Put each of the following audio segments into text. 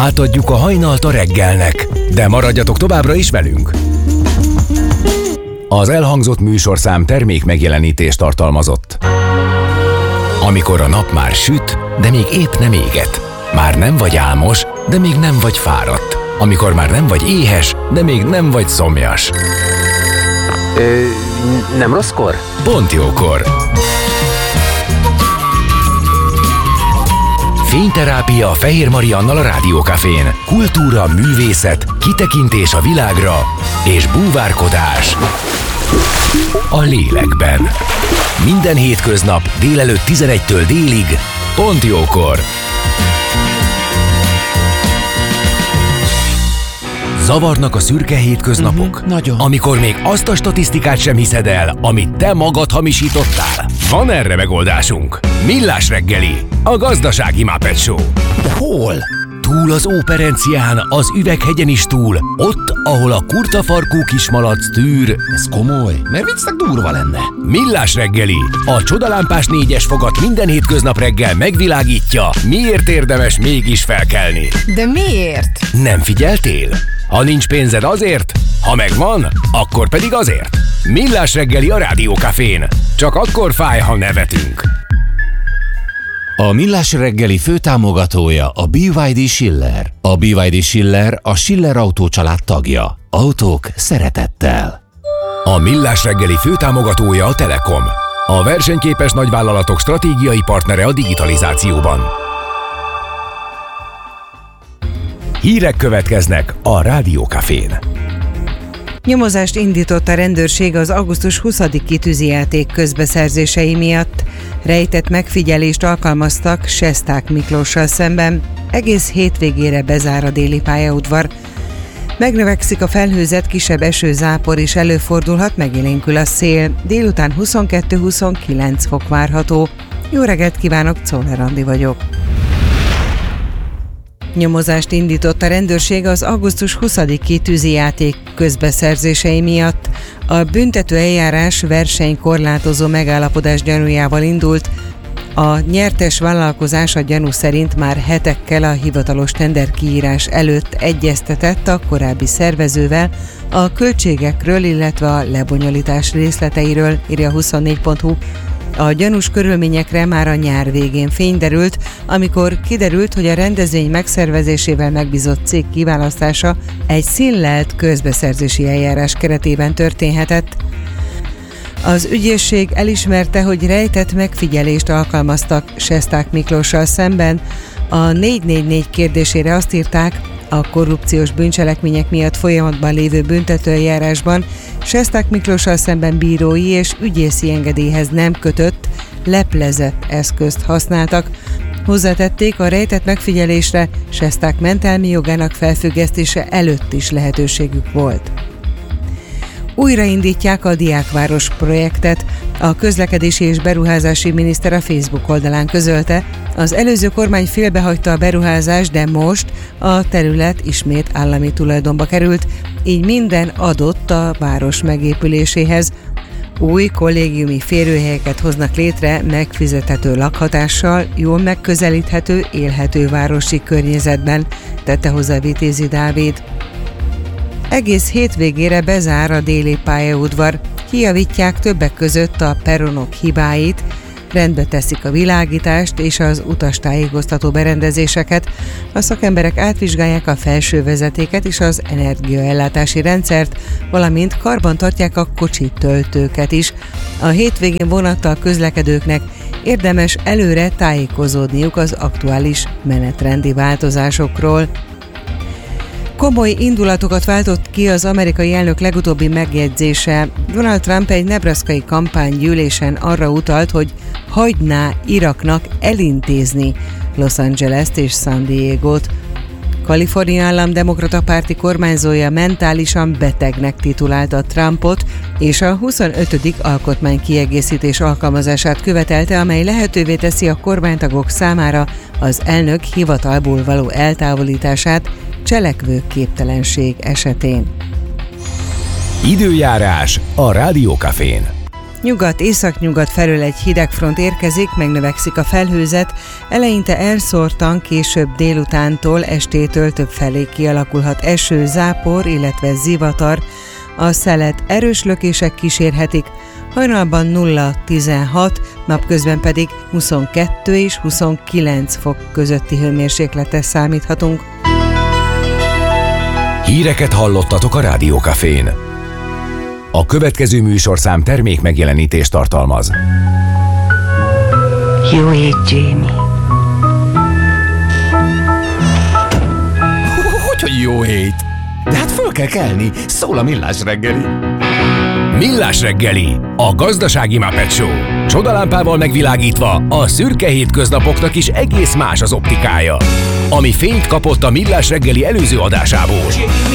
Átadjuk a hajnalt a reggelnek, de maradjatok továbbra is velünk. Az elhangzott műsorszám termék megjelenítést tartalmazott. Amikor a nap már süt, de még épp nem éget. Már nem vagy álmos, de még nem vagy fáradt. Amikor már nem vagy éhes, de még nem vagy szomjas. Nem rosszkor? Pont jókor. Fényterápia Fehér Mariannal a Rádiókafén. Kultúra, művészet, kitekintés a világra és búvárkodás a lélekben. Minden hétköznap délelőtt 11-től délig, pont jókor. Zavarnak a szürke hétköznapok? Nagyon. Amikor még azt a statisztikát sem hiszed el, amit te magad hamisítottál? Van erre megoldásunk. Millás reggeli, a gazdasági Muppet Show. De hol? Túl az Óperencián, az Üveghegyen is túl, ott, ahol a kurtafarkú kismalac tűr. Ez komoly, mert viccnek durva lenne. Millás reggeli, a csodalámpás 4-es fogat minden hétköznap reggel megvilágítja, miért érdemes mégis felkelni. De miért? Nem figyeltél? Ha nincs pénzed azért, ha megvan, akkor pedig azért. Millás reggeli a Rádiókafén. Csak akkor fáj, ha nevetünk. A Millás reggeli főtámogatója a BYD Schiller. A BYD Schiller a Schiller Autó család tagja. Autók szeretettel. A Millás reggeli főtámogatója a Telekom. A versenyképes nagyvállalatok stratégiai partnere a digitalizációban. Hírek következnek a Rádiókafén. Nyomozást indított a rendőrség az augusztus 20-i tűzijáték közbeszerzései miatt. Rejtett megfigyelést alkalmaztak Sesták Miklóssal szemben. Egész hétvégére bezár a déli pályaudvar. Megnövekszik a felhőzet, kisebb esőzápor is előfordulhat, megélénkül a szél. Délután 22-29 fok várható. Jó reggelt kívánok, Czoller Andi vagyok. Nyomozást indított a rendőrség az augusztus 20-i tűzijáték közbeszerzései miatt. A büntető eljárás versenykorlátozó megállapodás gyanújával indult. A nyertes vállalkozás a gyanú szerint már hetekkel a hivatalos tenderkiírás előtt egyeztetett a korábbi szervezővel a költségekről, illetve a lebonyolítás részleteiről, írja 24.hu. A gyanús körülményekre már a nyár végén fény derült, amikor kiderült, hogy a rendezvény megszervezésével megbízott cég kiválasztása egy színlelt közbeszerzési eljárás keretében történhetett. Az ügyészség elismerte, hogy rejtett megfigyelést alkalmaztak Sesták Miklóssal szemben. A 444 kérdésére azt írták, a korrupciós bűncselekmények miatt folyamatban lévő büntetőeljárásban Sesták Miklóssal szemben bírói és ügyészi engedélyhez nem kötött, leplezett eszközt használtak. Hozzátették, a rejtett megfigyelésre Sesták mentelmi jogának felfüggesztése előtt is lehetőségük volt. Újraindítják a Diákváros projektet. A közlekedési és beruházási miniszter a Facebook oldalán közölte, az előző kormány félbehagyta a beruházást, de most a terület ismét állami tulajdonba került, így minden adott a város megépüléséhez. Új kollégiumi férőhelyeket hoznak létre megfizethető lakhatással, jól megközelíthető, élhető városi környezetben, tette hozzá Vitézi Dávid. Egész hétvégére bezár a déli pályaudvar, kijavítják többek között a peronok hibáit, rendbe teszik a világítást és az utastájékoztató berendezéseket, a szakemberek átvizsgálják a felső vezetéket és az energiaellátási rendszert, valamint karban tartják a kocsi töltőket is. A hétvégén vonattal közlekedőknek érdemes előre tájékozódniuk az aktuális menetrendi változásokról. Komoly indulatokat váltott ki az amerikai elnök legutóbbi megjegyzése. Donald Trump egy nebraskai kampánygyűlésen arra utalt, hogy hagyná Iraknak elintézni Los Angeles-t és San Diego-t. Kalifornia állam demokrata párti kormányzója mentálisan betegnek titulálta Trumpot, és a 25. alkotmánykiegészítés alkalmazását követelte, amely lehetővé teszi a kormánytagok számára az elnök hivatalból való eltávolítását cselekvőképtelenség esetén. Időjárás a Rádiókafén. Nyugat-északnyugat felől egy hidegfront érkezik, megnövekszik a felhőzet, eleinte elszórtan, később délutántól, estétől több felé kialakulhat eső, zápor, illetve zivatar, a szelet erős lökések kísérhetik, hajnalban 0-16, napközben pedig 22 és 29 fok közötti hőmérsékletre számíthatunk. Híreket hallottatok a Rádiókafén. A következő műsorszám termék megjelenítést tartalmaz. Jó ég, Jamie. Hogy jó hét? De hát föl kell kelni, szól a Millás reggeli. Millás reggeli, a gazdasági Muppet Show. Csodalámpával megvilágítva a szürke hétköznapoknak is egész más az optikája. Ami fényt kapott a Millás reggeli előző adásából.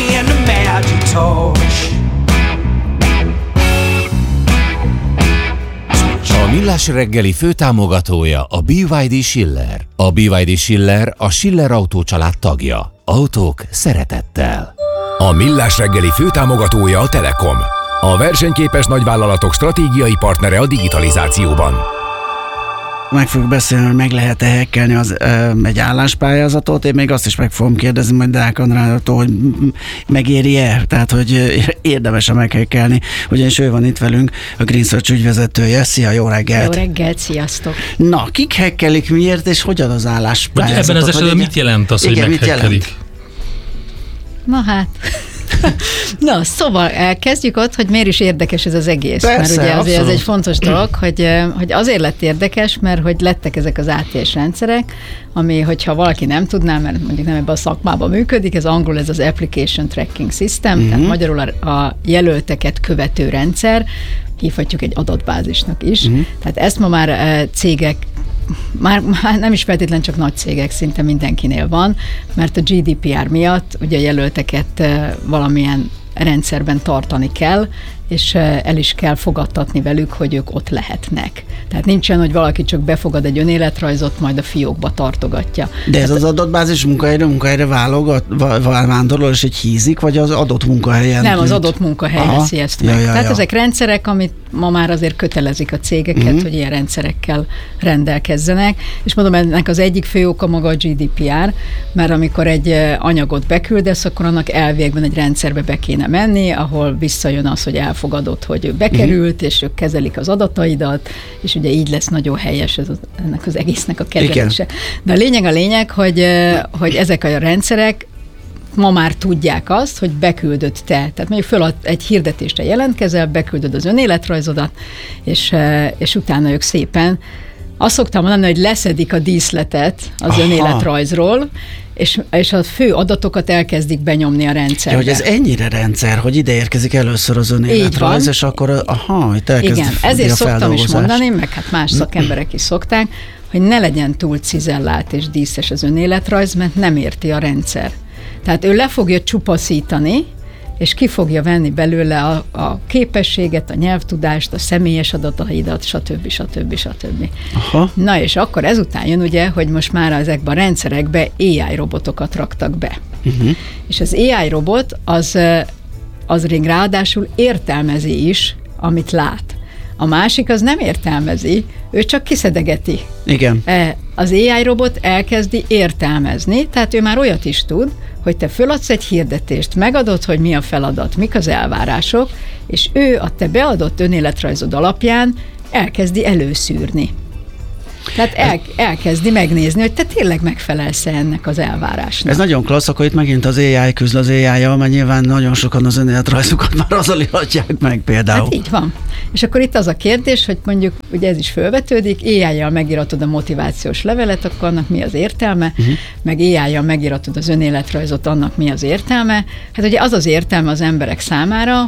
A Millás reggeli főtámogatója a BYD Schiller. A BYD Schiller a Schiller autócsalád tagja. Autók szeretettel. A Millás reggeli főtámogatója a Telekom. A versenyképes nagyvállalatok stratégiai partnere a digitalizációban. Meg fogjuk beszélni, hogy meg lehet-e hekkelni egy álláspályázatot. Én még azt is meg fogom kérdezni majd Deák Andrától, hogy megéri-e, tehát hogy érdemes-e meghekkelni. Ugyanis ő van itt velünk, a Green Search ügyvezetője. Szia, jó reggelt! Jó reggelt, sziasztok! Na, kik hekkelik, miért és hogyan az álláspályázatot? Ebben az esetben mit jelent az, hogy meghekkelik? Na hát... Na, szóval kezdjük ott, hogy miért is érdekes ez az egész. Persze, mert ugye azért ez egy fontos dolog, hogy azért lett érdekes, mert hogy lettek ezek az ATS rendszerek, ami, hogyha valaki nem tudná, mert mondjuk nem ebben a szakmában működik, ez angol, ez az Application Tracking System, tehát magyarul a jelölteket követő rendszer, hívhatjuk egy adatbázisnak is. Tehát ezt ma már cégek, már nem is feltétlenül csak nagy cégek, szinte mindenkinél van, mert a GDPR miatt ugye jelölteket valamilyen rendszerben tartani kell, és el is kell fogadtatni velük, hogy ők ott lehetnek. Tehát nincsen, hogy valaki csak befogad egy önéletrajzot, majd a fiókba tartogatja. De ez az adatbázis munkahelyre vándorol, és egy hízik, vagy az adott munkahelyen? Nem, az adott munkahely veszi ezt meg. Tehát ezek rendszerek, amit ma már azért kötelezik a cégeket, hogy ilyen rendszerekkel rendelkezzenek. És mondom, ennek az egyik fő oka maga a GDPR, mert amikor egy anyagot beküldesz, akkor annak elvégben egy rendszerbe be kéne menni, ahol visszajön az, hogy elfogadott, hogy ő bekerült, és ők kezelik az adataidat, és ugye így lesz nagyon helyes ennek az egésznek a kezelése. De a lényeg, hogy ezek a rendszerek ma már tudják azt, hogy beküldöd te. Tehát mondjuk föl egy hirdetésre jelentkezel, beküldöd az önéletrajzodat, és utána ők szépen azt szoktam mondani, hogy leszedik a díszletet az önéletrajzról, és a fő adatokat elkezdik benyomni a rendszerbe. Ja, hogy ez ennyire rendszer, hogy ide érkezik először az önéletrajz, és akkor itt elkezd. Igen, ezért szoktam is mondani, meg hát más szakemberek is szokták, hogy ne legyen túl cizellált és díszes az önéletrajz, mert nem érti a rendszer. Tehát ő le fogja csupaszítani, és ki fogja venni belőle a képességet, a nyelvtudást, a személyes adataidat, stb. Aha. Na és akkor ezután jön ugye, hogy most már ezekben a rendszerekbe AI robotokat raktak be. És az AI robot az ráadásul értelmezi is, amit lát. A másik az nem értelmezi, ő csak kiszedegeti. Igen. Az AI robot elkezdi értelmezni, tehát ő már olyat is tud, hogy te föladsz egy hirdetést, megadod, hogy mi a feladat, mik az elvárások, és ő a te beadott önéletrajzod alapján elkezdi előszűrni. Tehát elkezdi megnézni, hogy te tényleg megfelelsz ennek az elvárásnak. Ez nagyon klassz, akkor itt megint az AI küzd az AI-jal, mert nyilván nagyon sokan az önéletrajzokat már azzal iratják meg például. Hát így van. És akkor itt az a kérdés, hogy mondjuk, ugye ez is fölvetődik, AI-jal megíratod a motivációs levelet, akkor annak mi az értelme, meg AI-jal megíratod az önéletrajzot, annak mi az értelme. Hát ugye az az értelme az emberek számára,